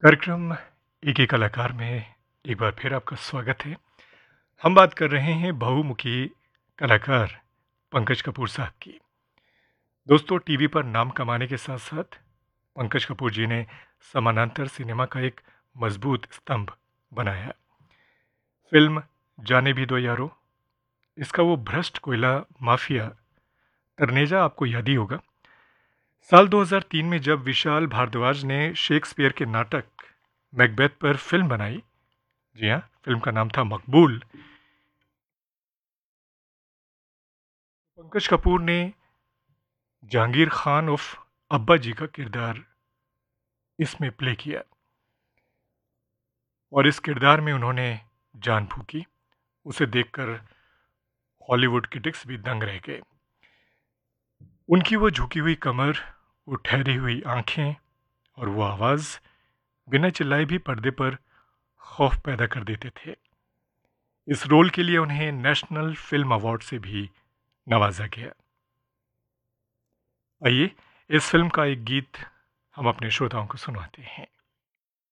कार्यक्रम एक ही कलाकार में एक बार फिर आपका स्वागत है। हम बात कर रहे हैं बहुमुखी कलाकार पंकज कपूर साहब की। दोस्तों, टीवी पर नाम कमाने के साथ-साथ पंकज कपूर जी ने समानांतर सिनेमा का एक मजबूत स्तंभ बनाया। फ़िल्म जाने भी दो यारो, इसका वो भ्रष्ट कोयला माफिया तर्नेजा आपको याद ही होगा। साल 2003 में जब विशाल भारद्वाज ने शेक्सपियर के नाटक मैकबेथ पर फ़िल्म बनाई, जी हाँ, फ़िल्म का नाम था मकबूल, पंकज कपूर ने जहांगीर खान उर्फ अब्बा जी का किरदार इसमें प्ले किया और इस किरदार में उन्होंने जान फूंकी। उसे देखकर हॉलीवुड क्रिटिक्स भी दंग रह गए। उनकी वो झुकी हुई कमर, वो ठहरी हुई आंखें और वो आवाज़ बिना चिल्लाए भी पर्दे पर खौफ पैदा कर देते थे। इस रोल के लिए उन्हें नेशनल फिल्म अवार्ड से भी नवाजा गया। आइए इस फिल्म का एक गीत हम अपने श्रोताओं को सुनाते हैं।